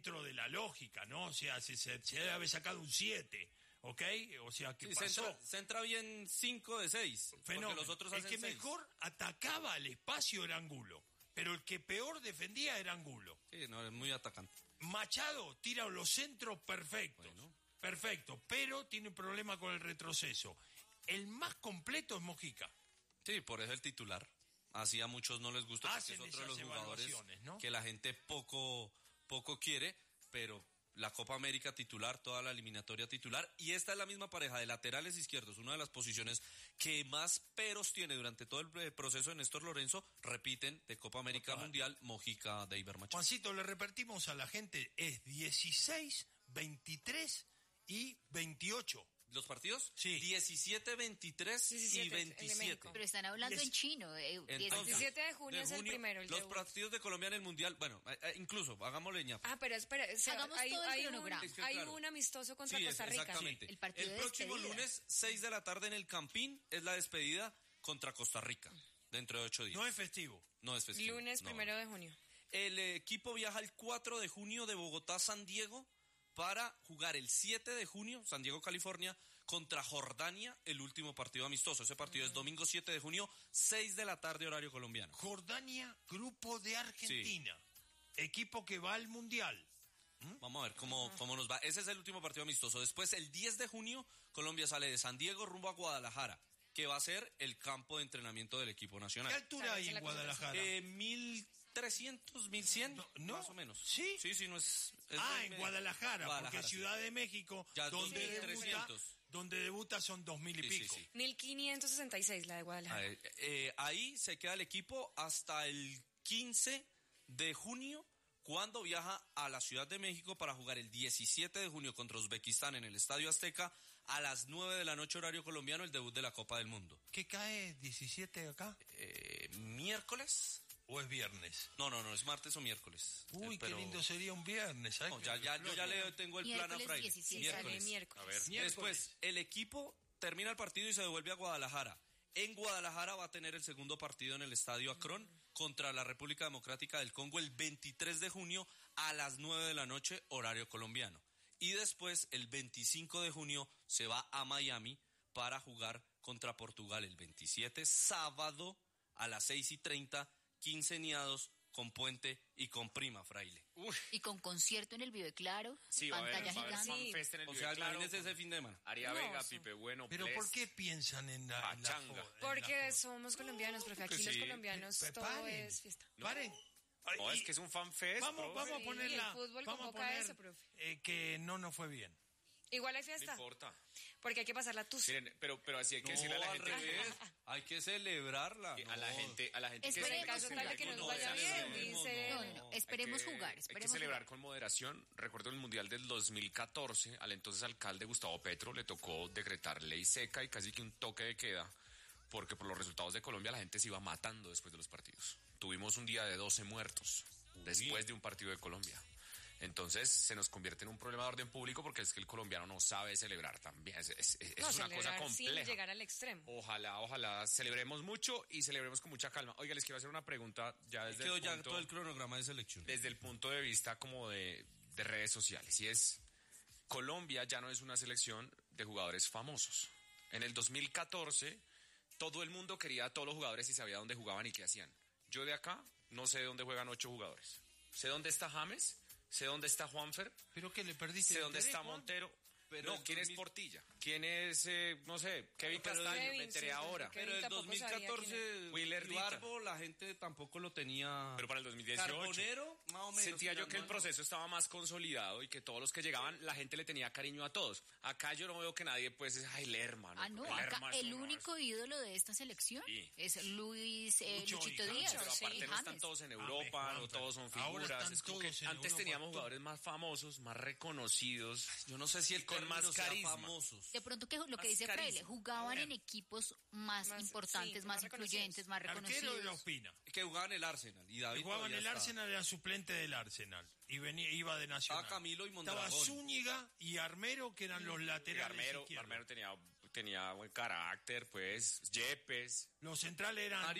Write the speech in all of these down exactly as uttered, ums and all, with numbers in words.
dentro de la lógica, ¿no? O sea, se, se, se debe haber sacado un siete, ¿ok? O sea, ¿qué sí, pasó? Se entra, se entra bien cinco de seis, Fenómeno. Porque los otros el hacen que seis. mejor atacaba al espacio era Angulo, pero el que peor defendía era Angulo. Sí, no, es muy atacante. Machado tira los centros perfectos, Bueno. perfecto, pero tiene un problema con el retroceso. El más completo es Mojica. Sí, por eso el titular. Así a muchos no les gusta, porque Hacen es otro de esas los jugadores evaluaciones, ¿no? que la gente poco, poco quiere, pero la Copa América titular, toda la eliminatoria titular, y esta es la misma pareja de laterales izquierdos, una de las posiciones que más peros tiene durante todo el proceso de Néstor Lorenzo, repiten de Copa América Total. Mundial, Mojica, Deiber Machado. Juancito, le repetimos a la gente, es dieciséis, veintitrés y veintiocho. ¿Los partidos? Sí. diecisiete, veintitrés diecisiete, y veintisiete. Elemenco. Pero están hablando Les- en chino. Eh, Entonces, diecisiete de junio es el primero, el los debut. partidos de Colombia en el Mundial, bueno, eh, eh, incluso, hagámosle ñapa. Ah, pero espera, o sea, Hagamos hay, todo el hay, un, cronograma. Es que, hay claro. un amistoso contra Sí, Costa es- Rica. exactamente. El partido de próximo despedida. lunes, seis de la tarde en el Campín, es la despedida contra Costa Rica, dentro de ocho días. No es festivo. No es festivo. Lunes no. primero de junio. El eh, equipo viaja el cuatro de junio de Bogotá a San Diego para jugar el siete de junio, San Diego, California, contra Jordania, el último partido amistoso. Ese partido es domingo siete de junio, seis de la tarde, horario colombiano. Jordania, grupo de Argentina. Equipo que va al Mundial. Vamos a ver cómo, cómo nos va. Ese es el último partido amistoso. Después, el diez de junio, Colombia sale de San Diego rumbo a Guadalajara, que va a ser el campo de entrenamiento del equipo ¿Qué nacional. altura hay ¿Sabes en la Guadalajara? Eh, mil trescientos, mil cien, No, no. más o menos. ¿Sí? Sí, sí, no es... es Ah, muy en medio. Guadalajara, Guadalajara, porque sí. Ciudad de México, Ya donde, dos mil debuta, trescientos. donde debuta son dos mil y Sí, sí, pico. sí. mil quinientos sesenta y seis la de Guadalajara. Eh, eh, ahí se queda el equipo hasta el quince de junio, cuando viaja a la Ciudad de México para jugar el diecisiete de junio contra Uzbekistán en el Estadio Azteca a las nueve de la noche horario colombiano, el debut de la Copa del Mundo. ¿Qué cae diecisiete acá? Eh, ¿Miércoles? ¿O es viernes? No, no, no, es martes o miércoles. Uy, Eh, qué pero- lindo sería un viernes. ¿Sabes? No, ya, ya, yo ya le tengo el plan a Miércoles Fraile. diecisiete. Sale miércoles. A ver. Después, el equipo termina el partido y se devuelve a Guadalajara. En Guadalajara va a tener el segundo partido en el Estadio Akron contra la República Democrática del Congo el veintitrés de junio a las nueve de la noche, horario colombiano. Y después, el veinticinco de junio, se va a Miami para jugar contra Portugal el veintisiete, sábado a las seis y treinta, quinceañados con Puente y con Prima, Fraile. Uy, Y con concierto en el Vive Claro, sí, va a haber, pantalla va a haber gigante. fanfest en el O Vive sea, Claro, imagínese con ese fin de semana. Aria No, Vega, sí. Pipe Bueno, Pero Bless. ¿por qué piensan en la, en la Pachanga. jo- en la Porque joda? somos colombianos, profe. Aquí Porque los sí. colombianos Pe- todo paren. es fiesta. Paren. No, Ay, es que es un fanfest. Vamos, profe. vamos a Sí, ponerla. el fútbol Vamos a convoca poner eso, profe. eh, que no nos fue bien. Igual hay No fiesta. importa. Porque hay que pasar la tusa. Miren, pero, pero así hay que No, decirle a la al gente. revés. Hay que celebrarla. que no. A la gente, a la gente que Esperemos En caso tal de que jugar. nos No, vaya no, bien, no, dice. No, no, no. Esperemos hay que- jugar, Hay que esperemos celebrar jugar. con moderación. Recuerdo el Mundial del dos mil catorce, al entonces alcalde Gustavo Petro le tocó decretar ley seca y casi que un toque de queda, porque por los resultados de Colombia la gente se iba matando después de los partidos. Tuvimos un día de doce muertos después de un partido de Colombia. Entonces se nos convierte en un problema de orden público porque es que el colombiano no sabe celebrar también. Es, es- es No, una cosa celebrar compleja. sin llegar al extremo. Ojalá, ojalá celebremos mucho y celebremos con mucha calma. Oiga, les quiero hacer una pregunta ya desde Quedó el ya punto, todo el cronograma de selección. desde el punto de vista como de, de redes sociales. Y es, Colombia ya no es una selección de jugadores famosos. En el dos mil catorce, todo el mundo quería a todos los jugadores y sabía dónde jugaban y qué hacían. Yo de acá no sé dónde juegan ocho jugadores. Sé dónde está James, sé dónde está Juanfer, ¿Pero qué le perdiste? sé el dónde interés, está Juan? Montero. Pero no, el ¿quién dos es mil Portilla? ¿Quién es, eh, no sé, Kevin Pero Castaño? Kevin, Me enteré sí, ahora. Kevin Pero el tampoco dos mil sabía catorce, Willer Dita. Ibarbo, la gente tampoco lo tenía. Pero para el dos mil dieciocho. Carbonero, más o menos. Sentía yo que el Hermano. proceso estaba más consolidado y que todos los que llegaban, la gente le tenía cariño a todos. Acá yo no veo que nadie, pues, es, ay, Lerma, ¿no? Ah, no, Lerma acá es el uno, único ídolo de esta selección Sí. es Luis eh, Lucho Luchito y James. Díaz. Pero sí, aparte no están James. todos en James, Europa, no Juanfer. todos son Ahora figuras. están Es como que todos en antes Europa. teníamos jugadores más famosos, más reconocidos. Yo no sé si el con término más sea carisma. famosos. De pronto que lo que Más dice carisma. Fraile, jugaban en equipos más, Más, importantes, sí, más más influyentes, más Arquero reconocidos. de la Ospina. Que jugaban en el Arsenal. Y David Que jugaba en todavía el está. Arsenal, era suplente del Arsenal. Y venía, iba de Nacional. Estaba Camilo y Estaba Mondragón. Zúñiga y Armero, que eran los Y laterales Armero, izquierdos. Armero tenía, tenía buen carácter, pues, Yepes. Los centrales eran Mario.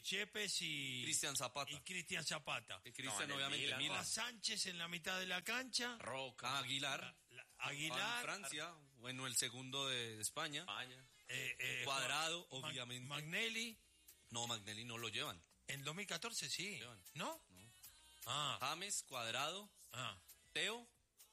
Yepes y Cristian Zapata. y Cristian Zapata. Que Cristian, No, en el obviamente, Milan. Milan. A Sánchez en la mitad de la cancha. Roca. Ah, Aguilar. La- En Aguilar. Francia, bueno, el segundo de España. España. eh, eh, Cuadrado, Mag- obviamente. Magnelli. No, Magnelli no lo llevan. En dos mil catorce sí. Llevan. ¿No? No. Ah, James, Cuadrado, ah. Teo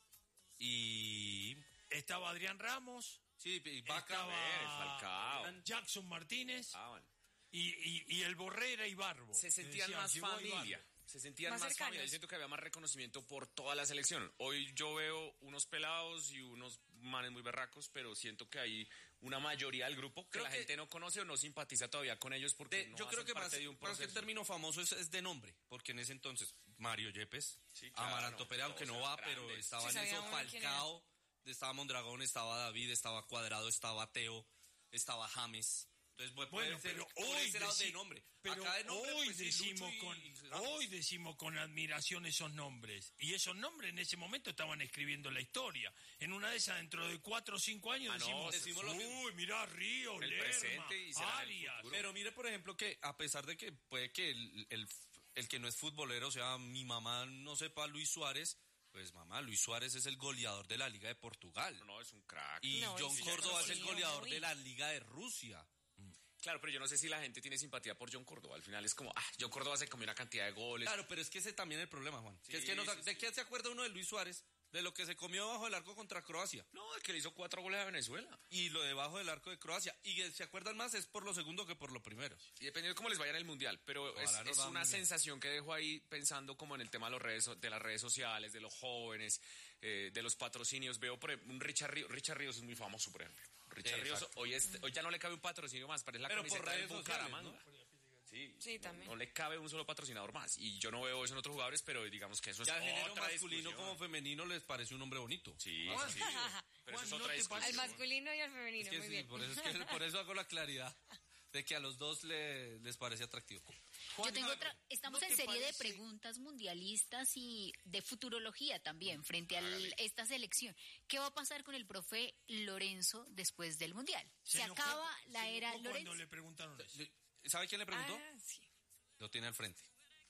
y... Estaba Adrián Ramos. Sí, y Vaca. Estaba Pérez, Falcao. Jackson Martínez. Ah, bueno. Y, y, y el Borrera y Barbo. Se que sentían decían, más llegó familia. Ibarbo. Se sentían Más más, cercanos. familia. Yo siento que había más reconocimiento por toda la selección. Hoy yo veo unos pelados y unos manes muy berracos, pero siento que hay una mayoría del grupo que Creo la que- gente no conoce o no simpatiza todavía con ellos porque De- no yo creo hacen que más, parte de un más que el proceso. término famoso es, es de nombre, porque en ese entonces Mario Yepes, Sí, claro, Amaranto Pérez, aunque todos no va, eran pero grandes. estaba Sí, en sabía eso, uno quién era. Falcao, estaba Mondragón, estaba David, estaba Cuadrado, estaba Teo, estaba James. Entonces, bueno, Bueno, puede ser pero por hoy, ese lado de deci- nombre. pero Acá de nombre, hoy pues, sí, decimos Lucho y- con y James. hoy decimos con admiración esos nombres, y esos nombres en ese momento estaban escribiendo la historia. En una de esas, dentro de cuatro o cinco años, Ah, no, decimos, decimos lo mismo. uy, mirá, Río, El Lerma, presente y será el Arias. futuro. Pero mire, por ejemplo, que a pesar de que puede que el, el, el que no es futbolero, o sea, mi mamá no sepa Luis Suárez, pues mamá, Luis Suárez es el goleador de la Liga de Portugal. No, es un crack. Y No, John sí, Córdoba sí, es el sí, goleador muy. de la Liga de Rusia. Claro, pero yo no sé si la gente tiene simpatía por John Córdoba. Al final es como, ah, John Córdoba se comió una cantidad de goles. Claro, pero es que ese también es el problema, Juan. Sí, que es que no sa- sí, ¿De sí. qué se acuerda uno de Luis Suárez? De lo que se comió bajo el arco contra Croacia. No, el que le hizo cuatro goles a Venezuela. Y lo debajo del arco de Croacia. Y que se acuerdan más es por lo segundo que por lo primero. Y dependiendo de cómo les vaya en el mundial, pero es, Ojalá nos es va una muy bien. sensación que dejo ahí pensando como en el tema de, los redes, so- de las redes sociales, de los jóvenes, eh, de los patrocinios. Veo por ejemplo, un Richard Ríos. Richard Ríos es muy famoso, por ejemplo. Richard Ríos, Exacto. hoy, es- hoy ya no le cabe un patrocinio más, parece la Pero por camiseta del redes sociales, Bucaramanga. Sí, Sí, no- también. No, le cabe un solo patrocinador más. Y yo no veo eso en otros jugadores, pero digamos que eso es Ya el género otra masculino discusión. como femenino les parece un hombre bonito. Sí, Juan, sí, pero Juan, eso es ¿no otra te discusión. Al masculino y al femenino, Es que muy sí, bien. por eso, es que, por eso hago la claridad de que a los dos le- les parece atractivo. Juan, Yo tengo ¿no- otra, estamos no en te serie de parece- preguntas mundialistas y de futurología también frente a esta selección. ¿Qué va a pasar con el profe Lorenzo después del mundial? Se, enojó- acaba la se era enojó Lorenzo. cuando le preguntaron eso. ¿Sabe quién le preguntó? Ah, sí. Lo tiene al frente.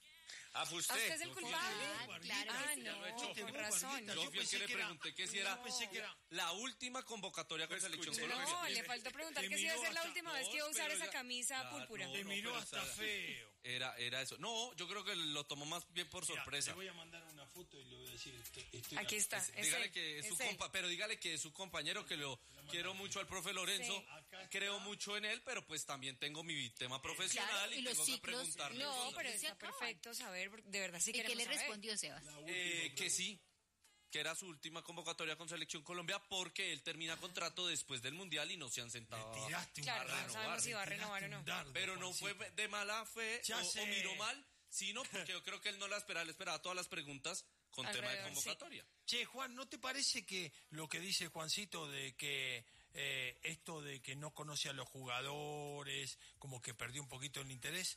Ah, fue ¿A usted. usted es el No, culpable? no, Ah, Barbita, claro, Ah, sí. no, lo he hecho. con razón. Yo Yo fui el pensé que le que era- pregunté que si era yo pensé que era- la última convocatoria con Lo selección escuché. Colombia. No, le faltó preguntar Te que si iba a miró ser la hasta- última vez no, que iba a usar pero esa ya- camisa Claro, púrpura. no, Te miró pero hasta esa- feo. Era, era eso. No, yo creo que lo tomó más bien por Mira, sorpresa. le voy a mandar una foto y le voy a decir, estoy, estoy Aquí está. es- Es Dígale él, que es su es él. compa, pero dígale que es su compañero, que lo quiero mucho al profe Lorenzo, Sí. Acá está. creo mucho en él, pero pues también tengo mi tema profesional Claro, y, y los tengo que ciclos- preguntarle. No, cosas. pero Se está acaban. perfecto saber, porque de verdad sí ¿Y qué queremos le saber. respondió Sebas? Eh, que sí, que era su última convocatoria con Selección Colombia porque él termina contrato después del Mundial y no se han sentado. Le tiraste un Claro, dardo, no sabemos si va a le tiraste renovar o un no. dardo, Pero no fue Juancito. de mala fe Ya o, sé. o miró mal, sino porque yo creo que él no la esperaba, él esperaba todas las preguntas con tema de Alrededor, sí. convocatoria. Che, Juan, ¿no te parece que lo que dice Juancito de que eh, esto de que no conoce a los jugadores, como que perdió un poquito el interés,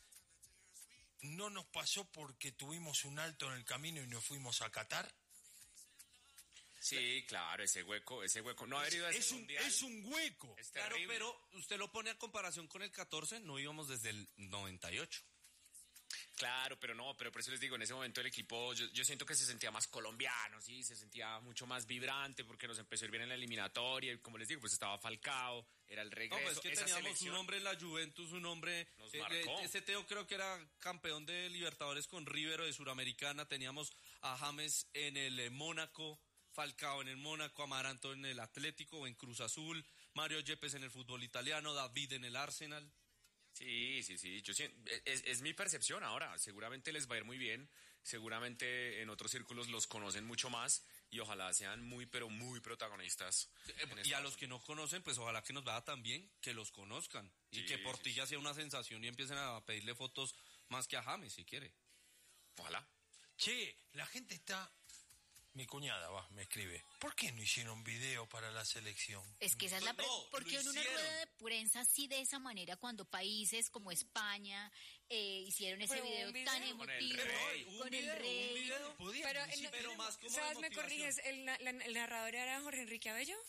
no nos pasó porque tuvimos un alto en el camino y nos fuimos a Qatar? Sí, claro, ese hueco, ese hueco. No haber ido a ese Es un, mundial. es un hueco. Es Claro, terrible. pero usted lo pone a comparación con el catorce, no íbamos desde el noventa y ocho. Claro, pero no, pero por eso les digo, en ese momento el equipo, yo, yo siento que se sentía más colombiano, sí, se sentía mucho más vibrante porque nos empezó a ir bien en la eliminatoria y como les digo, pues estaba Falcao, era el No, regreso, pues es que esa teníamos selección. un hombre en la Juventus, un hombre... Nos eh, marcó. eh, ese Teo creo que era campeón de Libertadores con River o de Suramericana. Teníamos a James en el eh, Mónaco, Falcao en el Mónaco, Amaranto en el Atlético o en Cruz Azul, Mario Yepes en el fútbol italiano, David en el Arsenal. Sí, sí, sí, yo sien- es, es mi percepción ahora, seguramente les va a ir muy bien, seguramente en otros círculos los conocen mucho más y ojalá sean muy, pero muy protagonistas. Eh, en y a Estados los que no conocen, pues ojalá que nos vaya tan bien, que los conozcan. Y Sí, que sí, Portilla sea una sensación y empiecen a pedirle fotos más que a James, si quiere. Ojalá. Che, la gente está... Mi cuñada va, me escribe. ¿Por qué no hicieron video para la selección? Es que esa es la No, pre- no, porque lo en una hicieron. rueda de prensa así de esa manera cuando países como España eh, hicieron ese Pero video, un video. tan Con el emotivo rey. Un con video, el un rey. video. Podíamos Pero, decir- no- pero más como ¿sabes? de ¿Me motivación. corriges? ¿El, na- la- el narrador era Jorge Enrique Abello?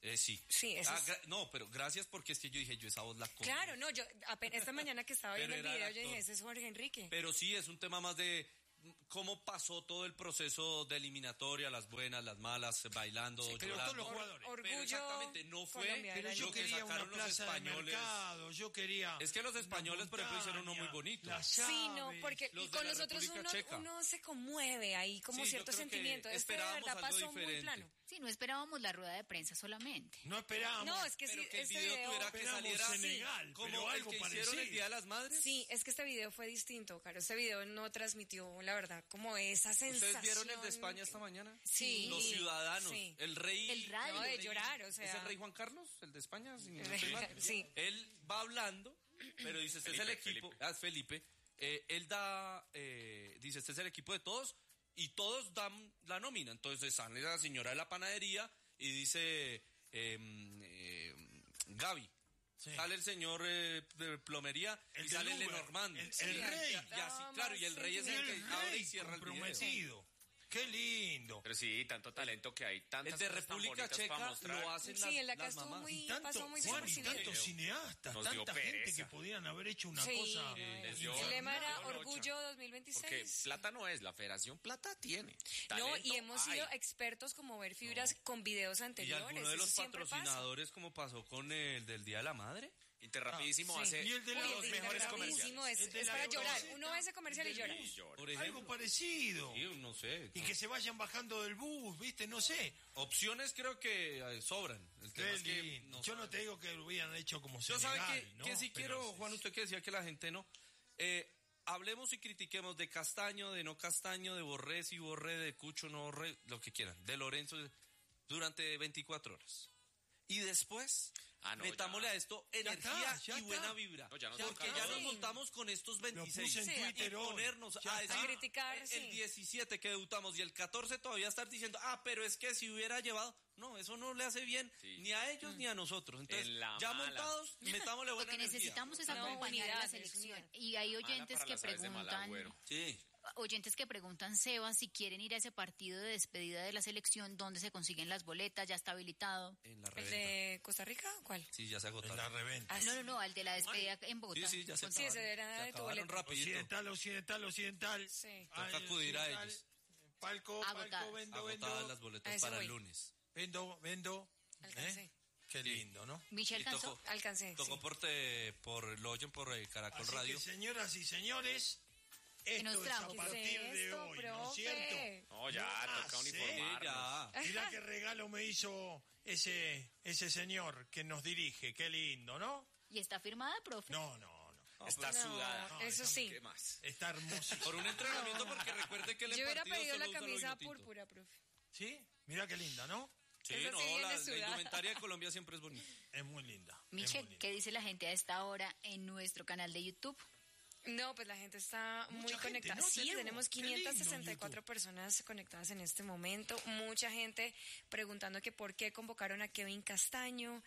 Eh, sí. Sí, eso Ah, es- gra- no, pero gracias porque es que yo dije, yo esa voz la conozco. Claro, no, yo apenas esta mañana que estaba Pero viendo el era el video, yo dije, actor. ese es Jorge Enrique. Pero sí, es un tema más de cómo pasó todo el proceso de eliminatoria, las buenas, las malas, bailando, pero llorando. todos los jugadores. Pero Orgullo exactamente, no fue colombiano. Pero lo yo que quería una sacaron los plaza de españoles. mercado, yo quería... Es que los una españoles, por ejemplo, hicieron uno muy montaña, bonito. las Sí, no, llaves. porque los de con la nosotros República uno, Checa. uno se conmueve ahí, como Sí, yo cierto creo que sentimiento. Este de esperábamos verdad algo pasó muy diferente. plano. Sí, no esperábamos la rueda de prensa solamente. No esperábamos. No, es que Pero sí, que el este video video... tuviera que Esperamos saliera Senegal, como pero el algo que hicieron parecido. el Día de las Madres. Sí, es que este video fue distinto, Caro. Este video no transmitió, la verdad, como esa sensación. ¿Ustedes vieron el de España esta mañana? Sí. Los ciudadanos, Sí. el rey... El radio. No, de rey- llorar, o sea. ¿Es el rey Juan Carlos, el de España? Si no El estoy rey- mal. sí. Él va hablando, pero dice, este es el Felipe, equipo... Felipe. Ah, Felipe. Eh, él da... eh, dice, este es el equipo de todos, y todos dan la nómina. Entonces sale la señora de la panadería y dice... Eh, eh, Gaby. Sí. Sale el señor eh, de plomería El y de sale Uber, Lenormand. el- el Sí, rey. y- y así, claro, y el rey es Y el el que abre y rey cierra el video. comprometido. Qué lindo. Pero sí, tanto talento que hay, tantas El de cosas tan República bonitas Checa para mostrar. lo hacen Sí, las, el de acá las estuvo mamás. muy- Y tanto, pasó muy Juan, y desapercibido. tantos cineastas, Nos dio tanta gente pereza. que podían haber hecho una Sí, cosa. no, les el dio- lema era no, no, Orgullo dos mil Porque veintiséis. plata no es, la federación plata tiene. No, Talento y hemos hay. sido expertos como ver fibras con videos Y anteriores. alguno de los eso siempre pasa. patrocinadores, como pasó con el del Día de la Madre. Interrapidísimo Sí. hace Y el de Uy, la- el los de mejores Interrapidísimo comerciales. Es, El de es la para Euro llorar. Z, Uno ve ese comercial y llora. Y llora. Por Algo ejemplo. parecido. Sí, no sé. Y no. que se vayan bajando del bus, ¿viste? No sé. Opciones creo que eh, sobran. El tema Qué es que lindo. no Yo sabe. no te digo que lo hubieran hecho como Yo Senegal, sabe que, ¿no? que si Pero quiero, sí, Juan, sí. usted que decía que la gente no. Eh, hablemos y critiquemos de Castaño, de no Castaño, de Borré, si Borré, de Cucho, no Borré, lo que quieran. De Lorenzo, de- durante veinticuatro horas. Y después, Ah, no, metámosle ya. a esto Ya energía está, ya y buena está. vibra. No, ya nos porque tocamos. ya nos Sí. montamos con estos veintiséis. puse en Sí, Twitter y hoy. ponernos Ya a está. decir, criticar, el, sí. el diecisiete que debutamos y el catorce todavía estar diciendo, ah, pero es que si hubiera llevado, no, eso no le hace bien Sí. ni a ellos ni a nosotros. Entonces, En la ya mala. montados, metámosle Lo buena que energía. necesitamos es No, acompañar a unidad, la es selección. unidad. Y hay Mala oyentes para que las aves de preguntan, Malagüero. Sí. oyentes que preguntan, Seba, si quieren ir a ese partido de despedida de la selección, ¿dónde se consiguen las boletas? ¿Ya está habilitado? En la ¿El reventa. de Costa Rica? ¿Cuál? Sí, ya se En agotaron. la reventa. Ah, No, no, no, al de la despedida en Bogotá. Sí, sí, ya se Sí, ese acabaron. era Se de tu acabaron boleto. rapidito. Occidental, occidental, occidental. Sí. Ah, Toca acudir a occidental. ellos. Palco, Agotadas. palco, vendo, Agotadas vendo. las A boletas ese para el voy. lunes. Vendo, vendo. Alcancé. ¿Eh? Qué lindo, ¿no? ¿Michelle Y alcanzó? tocó, Alcancé, tocó sí. por, te, por lo oyen por eh, Caracol Así Radio. que, señoras y señores, esto nos es trajo? a ¿Qué partir ¿Qué es de esto, hoy, ¿no es profe? cierto? No, ya, No toca hace. Sí, uniformarnos. ya. Mirá qué regalo me hizo ese, ese señor que nos dirige, qué lindo, ¿no? ¿Y está firmada, profe? No, no, no. Está No, sudada. No, eso déjame sí. ¿Qué más? Está hermoso. Por un entrenamiento, porque recuerde que el Yo hubiera partido pedido solo la usa lo camisa minutito. púrpura, profe. ¿Sí? Mirá qué linda, ¿no? Sí, Esa no, sí viene la, la sudada. indumentaria de Colombia siempre es bonita. Es muy linda. es muy Michelle, linda. ¿qué dice la gente a esta hora en nuestro canal de YouTube? No, pues la gente está muy Mucha gente, conectada. ¿no? Sí, Tenemos. tenemos Qué lindo quinientas sesenta y cuatro YouTube. personas conectadas en este momento. Mucha gente preguntando que por qué convocaron a Kevin Castaño.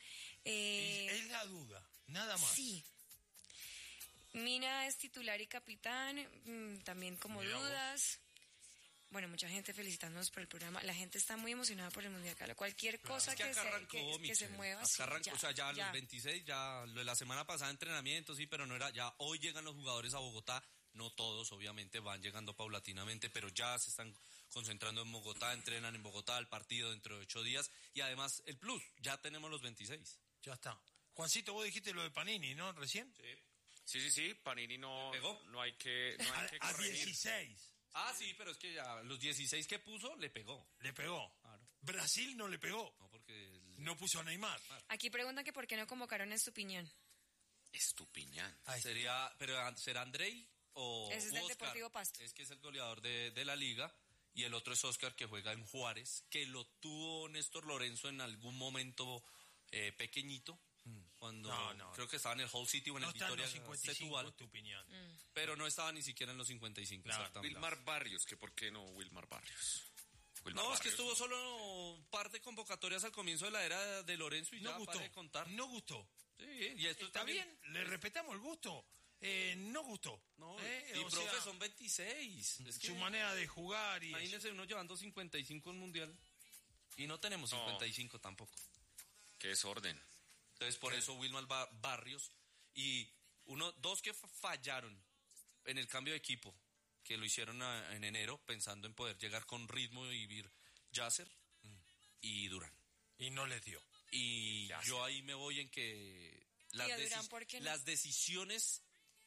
Eh, Es, es la duda, nada más. sí. Mina es titular y capitán, mm, también como Mira vos. dudas. Bueno, mucha gente felicitándonos por el programa. La gente está muy emocionada por el Mundial. Carlos. Cualquier cosa Es que que, acá se, arrancó, que- que se Michelle. mueva. Acá sí, arrancó, o sea, ya, ya. los veintiséis, ya lo de la semana pasada entrenamiento, sí, pero no era, ya hoy llegan los jugadores a Bogotá, no todos, obviamente, van llegando paulatinamente, pero ya se están concentrando en Bogotá, entrenan en Bogotá, el partido dentro de ocho días, y además el plus, ya tenemos los veintiséis. Ya está. Juancito, vos dijiste lo de Panini, ¿no? Recién. Sí, sí, sí, Panini no, ¿Pegó? no hay que, no A, hay que a corregir. dieciséis. Ah, sí, pero es que ya los dieciséis que puso, le pegó. Le pegó. Claro. Brasil no le pegó. No, porque... el- No puso a Neymar. Aquí preguntan que por qué no convocaron a Estupiñán. Estupiñán. Ahí está. Sería, pero ¿será Andrei o Ese es del Oscar? Deportivo Pasto. Es que es el goleador de, de la liga y el otro es Oscar que juega en Juárez, que lo tuvo Néstor Lorenzo en algún momento eh, pequeñito, cuando No, no. creo que estaba en el Hull City o en No el está en Victoria los cincuenta y cinco, Setúbal, Estupiñán. pero no estaba ni siquiera en los cincuenta y cinco. Claro, exactamente. Wilmar Barrios, que por qué no Wilmar Barrios. Wilmar No, es que Barrios. estuvo solo un par de convocatorias al comienzo de la era de Lorenzo y No ya gustó. para de contar. No gustó. Sí, y esto Está también- bien, le respetamos el gusto. Eh, no gustó. No, Eh, y o profe, sea, son veintiséis. Es que su manera de jugar y imagínense uno llevando cincuenta y cinco en mundial y no tenemos No. cincuenta y cinco tampoco. Qué desorden. Entonces, por eso Wilmar Barrios y uno, dos que fallaron en el cambio de equipo, que lo hicieron a, en enero, pensando en poder llegar con ritmo y vivir Yasser mm. y Durán. Y no les dio. Y Yasser. Yo ahí me voy en que las, Durán, deci- ¿por qué no? las decisiones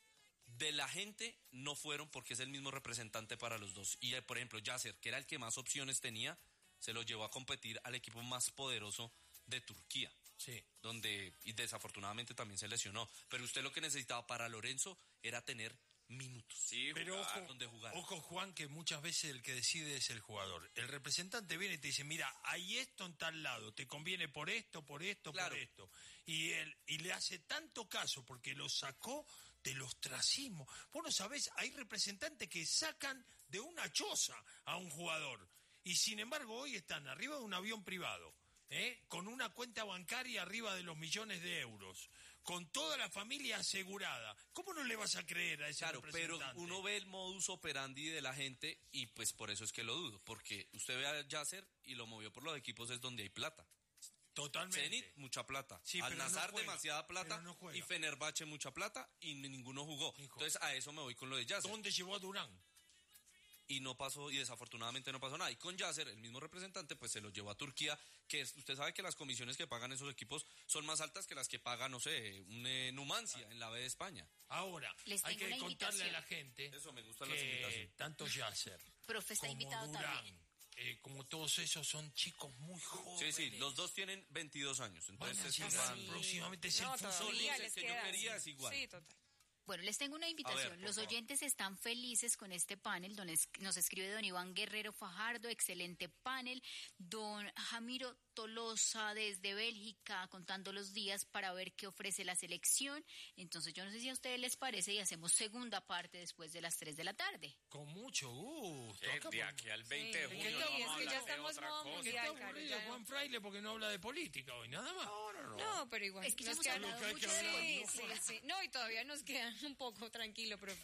de la gente no fueron porque es el mismo representante para los dos. Y, por ejemplo, Yasser, que era el que más opciones tenía, se lo llevó a competir al equipo más poderoso de Turquía. Sí. Donde, y desafortunadamente también se lesionó. Pero usted lo que necesitaba para Lorenzo era tener minutos. Sí, Pero jugar. ojo, donde jugar. ojo, Juan, que muchas veces el que decide es el jugador. El representante viene y te dice, mira, hay esto en tal lado, te conviene por esto, por esto, Claro. por esto. Y él y le hace tanto caso porque lo sacó de los ostracismo. Vos no sabés, hay representantes que sacan de una choza a un jugador. Y sin embargo hoy están arriba de un avión privado, ¿eh? Con una cuenta bancaria arriba de los millones de euros, con toda la familia asegurada. ¿Cómo no le vas a creer a ese Claro, pero representante? uno ve el modus operandi de la gente y pues por eso es que lo dudo. Porque usted ve a Yasser y lo movió por los equipos es donde hay plata. Totalmente. Zenit, mucha plata. Sí, Al pero no Nazar, juega, demasiada plata. pero no juega. Y Fenerbahce, mucha plata. Y ninguno jugó. Hijo. Entonces a eso me voy con lo de Yasser. ¿Dónde llevó a Durán? Y no pasó, y desafortunadamente no pasó nada. Y con Yasser, el mismo representante, pues se lo llevó a Turquía, que es, usted sabe que las comisiones que pagan esos equipos son más altas que las que paga, no sé, un eh, Numancia en la B de España. Ahora, Les hay tengo que una contarle a invitación. la gente Eso me gustan las que invitaciones. tanto Yasser Profe está como invitado Durán, también. eh, como todos esos son chicos muy Sí, jóvenes. sí, los dos tienen veintidós años. Van Entonces, a es llegar van- próximamente, es No, el futuro. todavía el les que yo queda, quería sí. es igual. Sí, total. Bueno, les tengo una invitación. A ver, por Los favor. oyentes están felices con este panel. Don es- nos escribe don Iván Guerrero Fajardo, excelente panel. Don Jamiro Tolosa desde Bélgica, contando los días para ver qué ofrece la selección. Entonces yo no sé si a ustedes les parece y hacemos segunda parte después de las tres de la tarde. Con mucho gusto. Eh, Acá de por- aquí al veinte de Sí, junio es no que- vamos es a que ya hablar de estamos otra modo cosa. ¿Qué mundial. está Claro, aburrido ya no. Juan Fraile porque no habla de política hoy, nada más. No, no, no. No, pero igual. Es que ya nos hemos quedan- hablado que hay mucho que de hablar, Sí, ¿no? sí, sí. No, y todavía nos quedan un poco tranquilo, pero...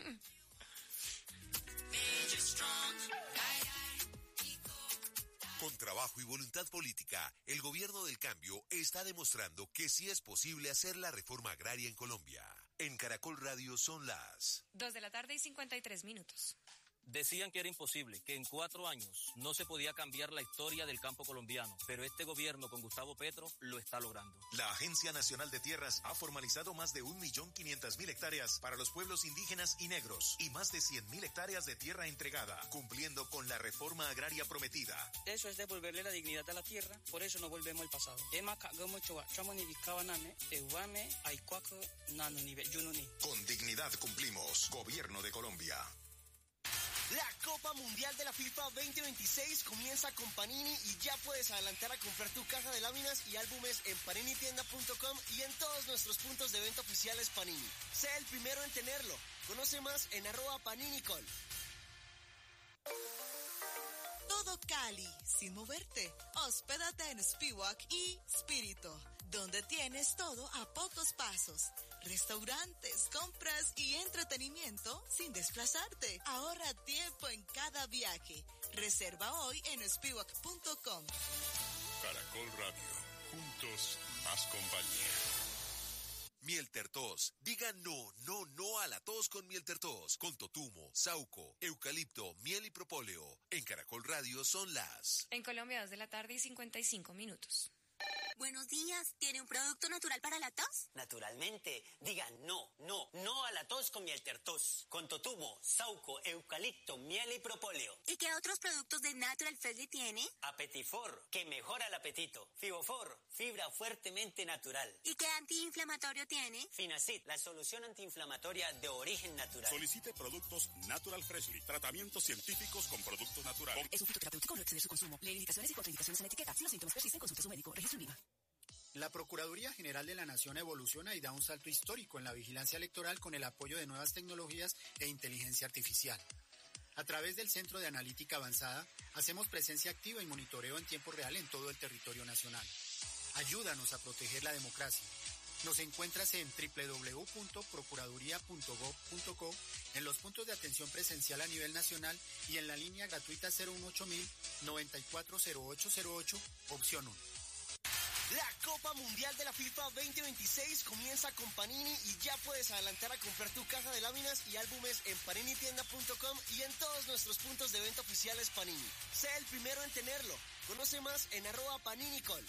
Con trabajo y voluntad política, el gobierno del cambio está demostrando que sí es posible hacer la reforma agraria en Colombia. En Caracol Radio son las... Dos de la tarde y cincuenta y tres minutos. Decían que era imposible, que en cuatro años no se podía cambiar la historia del campo colombiano, pero este gobierno con Gustavo Petro lo está logrando. La Agencia Nacional de Tierras ha formalizado más de un millón quinientas mil hectáreas para los pueblos indígenas y negros y más de cien mil hectáreas de tierra entregada, cumpliendo con la reforma agraria prometida. Eso es devolverle la dignidad a la tierra, por eso no volvemos al pasado. Con dignidad cumplimos. Gobierno de Colombia. La Copa Mundial de la FIFA veinte veintiséis comienza con Panini y ya puedes adelantar a comprar tu caja de láminas y álbumes en panini tienda punto com y en todos nuestros puntos de venta oficiales Panini. Sé el primero en tenerlo. Conoce más en arroba paninicol. Todo Cali, sin moverte. Hospédate en Spiwak y Spirito, donde tienes todo a pocos pasos. Restaurantes, compras y entretenimiento sin desplazarte. Ahorra tiempo en cada viaje. Reserva hoy en spiwak punto com. Caracol Radio. Juntos, más compañía. Miel Tertos. Diga no, no, no a la tos con Miel Tertos. Con totumo, sauco, eucalipto, miel y propóleo. En Caracol Radio son las... En Colombia, dos de la tarde y cincuenta y cinco minutos. Buenos días, ¿tiene un producto natural para la tos? Naturalmente, digan no, no, no a la tos con Miel Tertos. Con totumo, sauco, eucalipto, miel y propóleo. ¿Y qué otros productos de Natural Freshly tiene? Apetifor, que mejora el apetito. Fibofor, fibra fuertemente natural. ¿Y qué antiinflamatorio tiene? Finacid, la solución antiinflamatoria de origen natural. Solicite productos Natural Freshly. Tratamientos científicos con productos naturales. Es un fitoterapéutico, no excede su consumo. Lee indicaciones y contraindicaciones en la etiqueta. Si los síntomas persisten, consulte a su médico. Registro en viva. La Procuraduría General de la Nación evoluciona y da un salto histórico en la vigilancia electoral con el apoyo de nuevas tecnologías e inteligencia artificial. A través del Centro de Analítica Avanzada, hacemos presencia activa y monitoreo en tiempo real en todo el territorio nacional. Ayúdanos a proteger la democracia. Nos encuentras en doble u doble u doble u punto procuraduría punto gob punto co, en los puntos de atención presencial a nivel nacional y en la línea gratuita cero uno ocho mil noventa y cuatro cero ocho cero ocho, opción uno. La Copa Mundial de la FIFA veinte veintiséis comienza con Panini y ya puedes adelantar a comprar tu caja de láminas y álbumes en panini tienda punto com y en todos nuestros puntos de venta oficiales Panini. Sé el primero en tenerlo. Conoce más en arroba paninicol.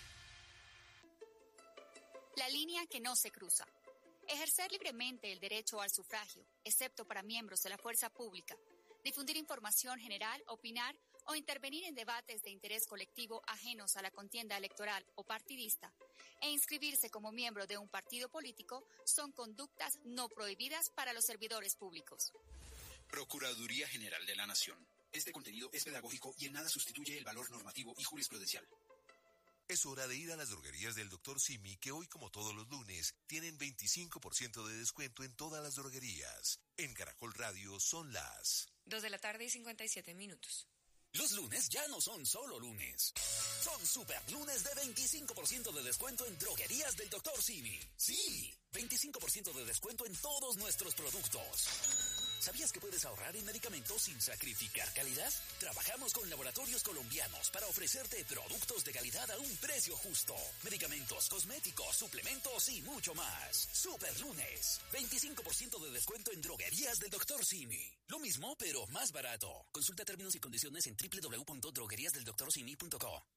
La línea que no se cruza. Ejercer libremente el derecho al sufragio, excepto para miembros de la fuerza pública. Difundir información general, opinar o intervenir en debates de interés colectivo ajenos a la contienda electoral o partidista, e inscribirse como miembro de un partido político son conductas no prohibidas para los servidores públicos. Procuraduría General de la Nación. Este contenido es pedagógico y en nada sustituye el valor normativo y jurisprudencial. Es hora de ir a las droguerías del doctor Simi, que hoy, como todos los lunes, tienen veinticinco por ciento de descuento en todas las droguerías. En Caracol Radio son las dos de la tarde y cincuenta y siete minutos. Los lunes ya no son solo lunes. Son super lunes de veinticinco por ciento de descuento en droguerías del doctor Simi. Sí, veinticinco por ciento de descuento en todos nuestros productos. ¿Sabías que puedes ahorrar en medicamentos sin sacrificar calidad? Trabajamos con laboratorios colombianos para ofrecerte productos de calidad a un precio justo. Medicamentos, cosméticos, suplementos y mucho más. Super lunes. veinticinco por ciento de descuento en droguerías del doctor Simi. Lo mismo, pero más barato. Consulta términos y condiciones en doble u doble u doble u punto droguerías del doctor simi punto co.